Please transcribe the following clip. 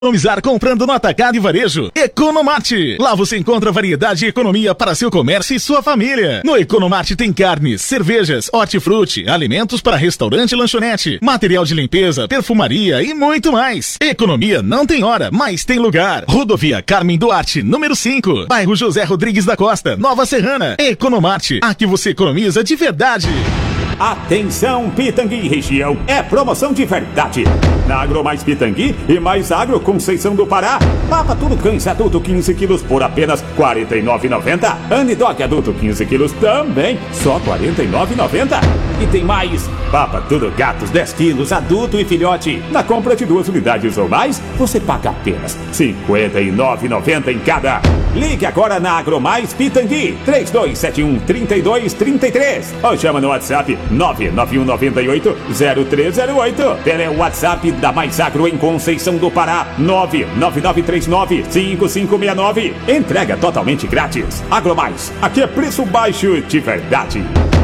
Economizar comprando no atacado e varejo. Economarte. Lá você encontra variedade e economia para seu comércio e sua família. No Economarte tem carnes, cervejas, hortifruti, alimentos para restaurante e lanchonete, material de limpeza, perfumaria e muito mais. Economia não tem hora, mas tem lugar. Rodovia Carmen Duarte, número 5, bairro José Rodrigues da Costa, Nova Serrana. Economarte. Aqui você economiza de verdade. Atenção, Pitangui e região, é promoção de verdade. Na AgroMais Pitangui e Mais Agro Conceição do Pará, papa tudo cães adulto 15 quilos por apenas R$ 49,90. Anidog adulto 15 quilos também, só R$ 49,90. E tem mais, papa tudo gatos 10 quilos adulto e filhote. Na compra de 2 unidades ou mais, você paga apenas R$ 59,90 em cada. Ligue agora na AgroMais Pitangui, 3271-3233. Ou chama no WhatsApp 99198-0308. Pelo WhatsApp da Mais Agro em Conceição do Pará, 99939-5569. Entrega totalmente grátis. AgroMais, aqui é preço baixo de verdade.